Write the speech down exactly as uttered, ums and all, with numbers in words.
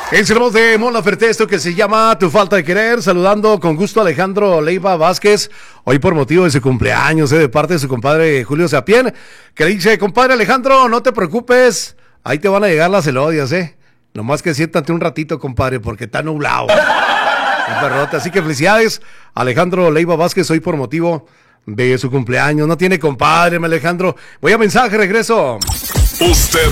Es el voz de Mon Laferte, esto que se llama Tu Falta de Querer. Saludando con gusto a Alejandro Leiva Vázquez, hoy por motivo de su cumpleaños, eh, de parte de su compadre Julio Sapien, que le dice: compadre Alejandro, no te preocupes, ahí te van a llegar las elodias, eh. Nomás que siéntate un ratito, compadre, porque está nublado. Un perrote. Así que felicidades, Alejandro Leiva Vázquez, hoy por motivo de su cumpleaños. No tiene compadre, mi Alejandro. Voy a mensaje, regreso. Usted